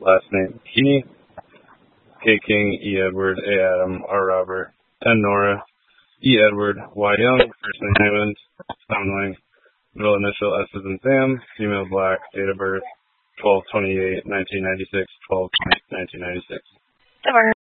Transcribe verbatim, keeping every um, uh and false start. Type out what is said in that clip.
last name Key, K King, E Edward, A Adam, R Robert, N Nora, E Edward, Y Young, first name Raymond, sound length, middle initial S as in Sam, female black, date of birth twelve twenty-eight nineteen ninety-six, twelve twenty nineteen ninety-six.